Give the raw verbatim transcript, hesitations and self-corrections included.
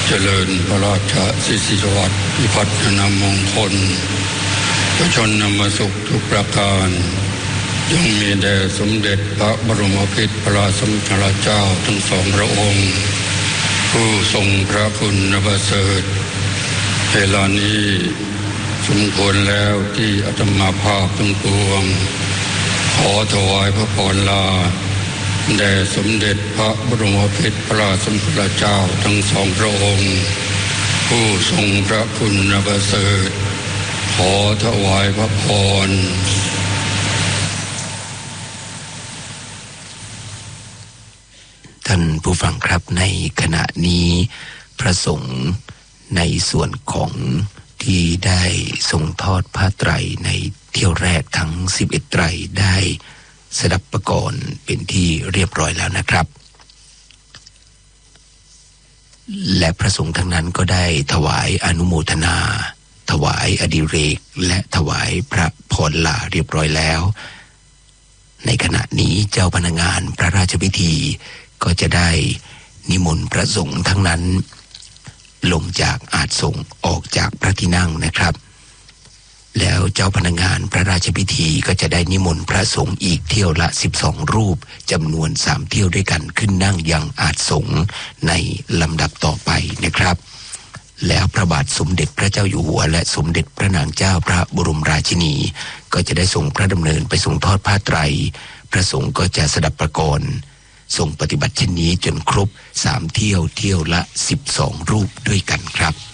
เจริญพระราชสิริสวัสดิ์พิพัฒนมงคลประชนนามสุขทุกประการจงมีแด่สมเด็จพระบรมพิตรพระราชสมภารเจ้าทั้งสองพระองค์ผู้ทรงพระคุณประเสริฐเวลานี้สมควรแล้วที่อาตมาภาพทั้งปวงขอถวายพระพรลาแด่สมเด็จพระบรมพิตรพระราชสมภารเจ้าทั้งสองพระองค์ผู้ทรงพระคุณประเสริฐขอถวายพระพรท่านผู้ฟังครับในขณะนี้พระสงฆ์ในส่วนของที่ได้ทรงทอดผ้าไตรในเที่ยวแรกทั้งสิบเอ็ดไตรได้สดับประกรณ์เป็นที่เรียบร้อยแล้วนะครับและพระสงฆ์ทั้งนั้นก็ได้ถวายอนุโมทนาถวายอดิเรกและถวายพระพรลาเรียบร้อยแล้วในขณะนี้เจ้าพนักงานพระราชพิธีก็จะได้นิมนต์พระสงฆ์ทั้งนั้นลงจากอาสงฆ์ออกจากพระที่นั่งนะครับแล้วเจ้าพนักงานพระราชพิธีก็จะได้นิมนต์พระสงฆ์อีกเที่ยวละสิบสองรูปจำนวนสามเที่ยวด้วยกันขึ้นนั่งยังอาสงฆ์ในลำดับต่อไปนะครับแล้วพระบาทสมเด็จพระเจ้าอยู่หัวและสมเด็จพระนางเจ้าพระบรมราชินีก็จะได้ทรงพระดำเนินไปทรงทอดผ้าไตรพระสงฆ์ก็จะสดับประกรณ์ทรงปฏิบัติเช่นนี้จนครบสามเที่ยวเที่ยวละสิบสองรูปด้วยกันครับ